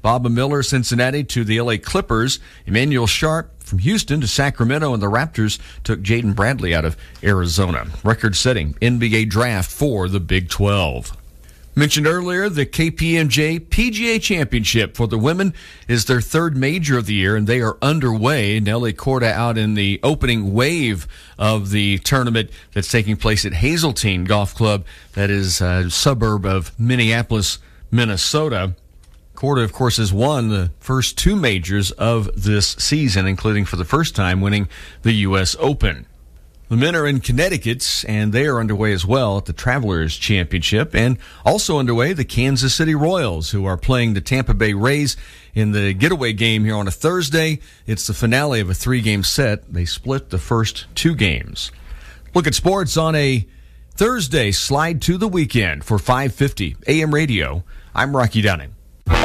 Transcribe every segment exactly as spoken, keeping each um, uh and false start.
Bob Miller, Cincinnati to the L A Clippers. Emmanuel Sharp from Houston to Sacramento, and the Raptors took Jaden Bradley out of Arizona. Record-setting N B A draft for the Big twelve. Mentioned earlier, the K P M G P G A Championship for the women is their third major of the year, and they are underway. Nelly Corda out in the opening wave of the tournament that's taking place at Hazeltine Golf Club, that is a suburb of Minneapolis, Minnesota. Corda, of course, has won the first two majors of this season, including for the first time winning the U S Open. The men are in Connecticut, and they are underway as well at the Travelers Championship. And also underway, the Kansas City Royals, who are playing the Tampa Bay Rays in the getaway game here on a Thursday. It's the finale of a three-game set. They split the first two games. Look at sports on a Thursday. Slide to the weekend for five fifty A M Radio. I'm Rocky Downing.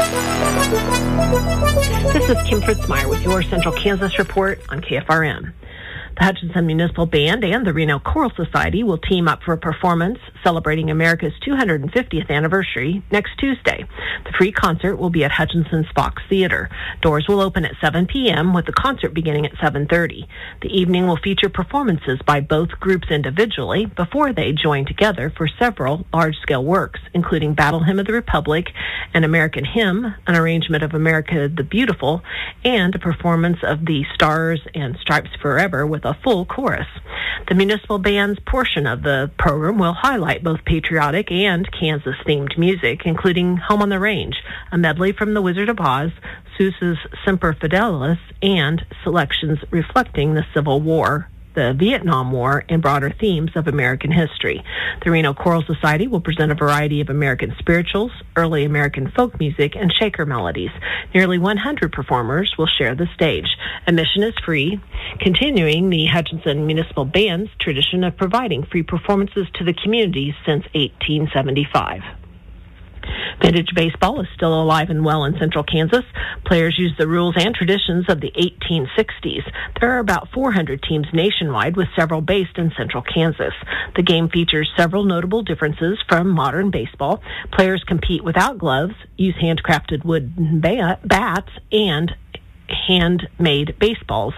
This is Kim Fritzmeyer with your Central Kansas Report on K F R M. The Hutchinson Municipal Band and the Reno Choral Society will team up for a performance celebrating America's two hundred fiftieth anniversary next Tuesday. The free concert will be at Hutchinson's Fox Theater. Doors will open at seven p.m. with the concert beginning at seven thirty. The evening will feature performances by both groups individually before they join together for several large-scale works, including Battle Hymn of the Republic, an American Hymn, an arrangement of America the Beautiful, and a performance of the Stars and Stripes Forever with a full chorus. The municipal band's portion of the program will highlight both patriotic and Kansas-themed music, including Home on the Range, a medley from The Wizard of Oz, Seuss's Semper Fidelis, and selections reflecting the Civil War, the Vietnam War, and broader themes of American history. The Reno Choral Society will present a variety of American spirituals, early American folk music, and Shaker melodies. Nearly one hundred performers will share the stage. Admission is free, continuing the Hutchinson Municipal Band's tradition of providing free performances to the community since eighteen seventy-five. Vintage baseball is still alive and well in central Kansas. Players use the rules and traditions of the eighteen sixties. There are about four hundred teams nationwide, with several based in central Kansas. The game features several notable differences from modern baseball. Players compete without gloves, use handcrafted wood bats, and handmade baseballs.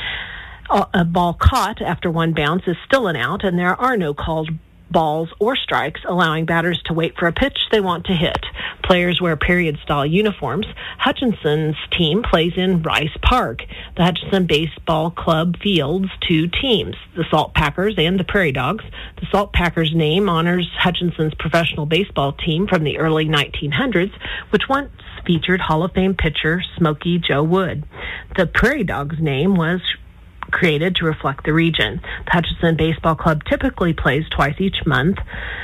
A ball caught after one bounce is still an out, and there are no called balls or strikes, allowing batters to wait for a pitch they want to hit. Players wear period-style uniforms. Hutchinson's team plays in Rice Park. The Hutchinson Baseball Club fields two teams, the Salt Packers and the Prairie Dogs. The Salt Packers name honors Hutchinson's professional baseball team from the early nineteen hundreds, which once featured Hall of Fame pitcher Smokey Joe Wood. The Prairie Dogs name was created to reflect the region. The Hutchinson Baseball Club typically plays twice each month,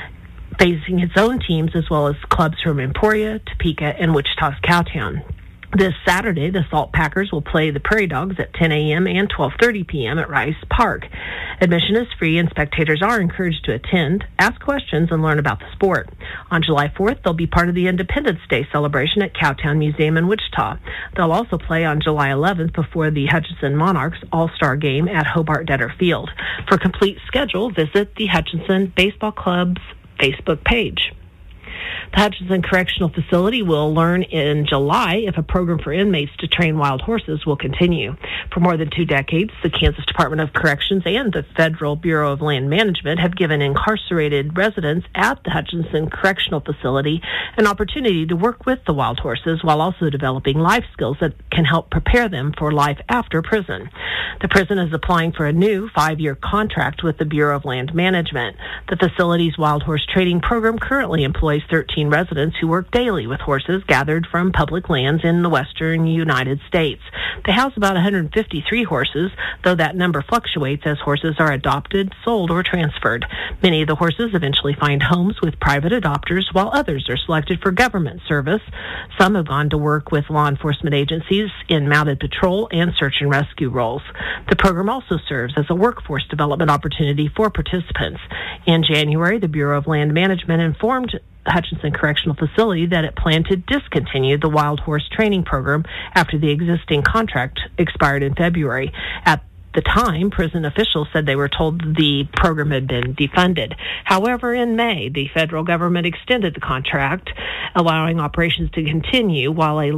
facing its own teams as well as clubs from Emporia, Topeka, and Wichita's Cowtown. This Saturday, the Salt Packers will play the Prairie Dogs at ten a.m. and twelve thirty p.m. at Rice Park. Admission is free, and spectators are encouraged to attend, ask questions, and learn about the sport. On July fourth, they'll be part of the Independence Day celebration at Cowtown Museum in Wichita. They'll also play on July eleventh before the Hutchinson Monarchs All-Star Game at Hobart Detter Field. For a complete schedule, visit the Hutchinson Baseball Club's Facebook page. The Hutchinson Correctional Facility will learn in July if a program for inmates to train wild horses will continue. For more than two decades, the Kansas Department of Corrections and the Federal Bureau of Land Management have given incarcerated residents at the Hutchinson Correctional Facility an opportunity to work with the wild horses while also developing life skills that can help prepare them for life after prison. The prison is applying for a new five-year contract with the Bureau of Land Management. The facility's wild horse training program currently employs thirteen residents who work daily with horses gathered from public lands in the western United States. They house about one hundred fifty-three horses, though that number fluctuates as horses are adopted, sold, or transferred. Many of the horses eventually find homes with private adopters, while others are selected for government service. Some have gone to work with law enforcement agencies in mounted patrol and search and rescue roles. The program also serves as a workforce development opportunity for participants. In January, the Bureau of Land Management informed Hutchinson Correctional Facility that it planned to discontinue the wild horse training program after the existing contract expired in February. At the time, prison officials said they were told the program had been defunded. However, in May, the federal government extended the contract, allowing operations to continue while a